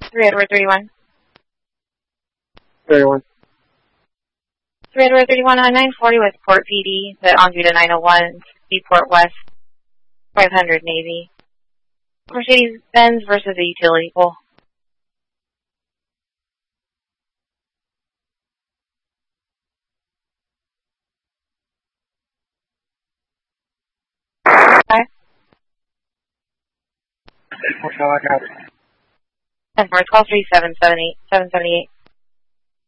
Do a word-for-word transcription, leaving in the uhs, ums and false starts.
three Edward thirty-one. thirty-one. three Edward thirty-one on nine forty with Port P D, the en vue to nine oh one, Seaport West, five hundred Navy. Mercedes-Benz versus a utility pole. Five. Hotel, I got it. ten four, call three seven seven eight, seven seven eight.